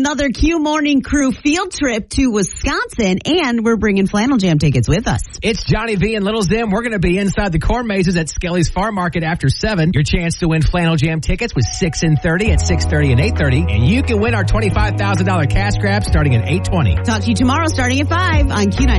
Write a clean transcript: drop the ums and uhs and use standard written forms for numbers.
another Q Morning Crew field trip to Wisconsin, and we're bringing Flannel Jam tickets with us. It's Johnny V and Little Zim. We're going to be inside the corn mazes at Skelly's Farm Market after 7. Your chance to win Flannel Jam tickets with 6 and 30 at 6:30 and 8:30, and you can win our $25,000 cash grab starting at 8:20. Talk to you tomorrow starting at 5 on Q90.